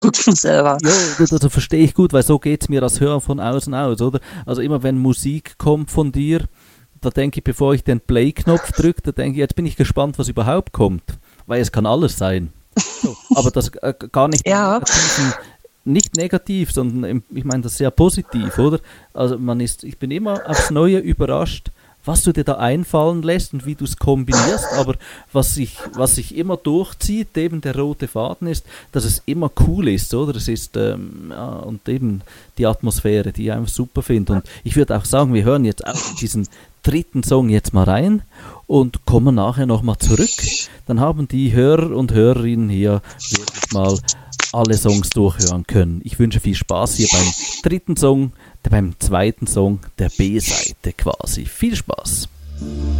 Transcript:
selber. Ja, das verstehe ich gut, weil so geht es mir als Hörer von außen aus, oder? Also immer wenn Musik kommt von dir, da denke ich, bevor ich den Play-Knopf drücke, da denke ich, jetzt bin ich gespannt, was überhaupt kommt. Weil es kann alles sein. So, aber das gar nicht Ja, nicht negativ, sondern ich meine das sehr positiv, oder? Also ich bin immer aufs Neue überrascht, was du dir da einfallen lässt und wie du es kombinierst, aber was sich immer durchzieht, eben der rote Faden ist, dass es immer cool ist, oder? Es ist, ja, und eben die Atmosphäre, die ich einfach super finde. Und ich würde auch sagen, wir hören jetzt auch diesen dritten Song jetzt mal rein und kommen nachher nochmal zurück. Dann haben die Hörer und Hörerinnen hier wirklich mal alle Songs durchhören können. Ich wünsche viel Spaß hier beim dritten Song, beim zweiten Song der B-Seite quasi. Viel Spaß!